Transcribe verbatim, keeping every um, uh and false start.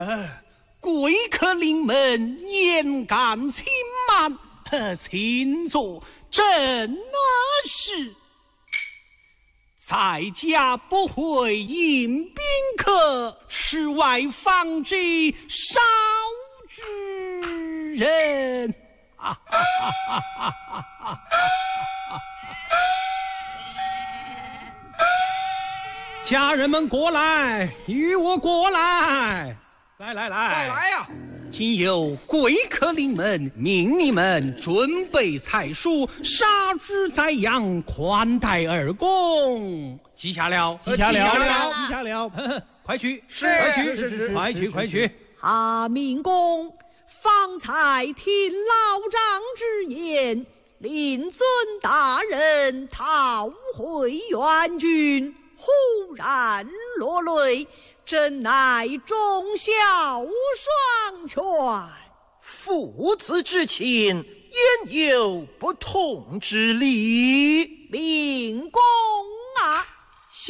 呃，贵客临门，言干轻慢，呃，请坐，正是。在家不会迎宾客，池外方知少之人。啊哈哈哈哈哈哈！家人们过来，与我过来！来来来， 快来呀！ 今有贵客临门，命你们准备菜蔬，杀猪宰羊，款待二公。记下了， 记下了，记下了，记下了。呵呵，快去， 是， 快去， 是是快去，快去！ 阿明公，方才听老长之言，令尊大人讨回援军，忽然落泪。真乃忠孝双全， 父子之情，焉有不同之理？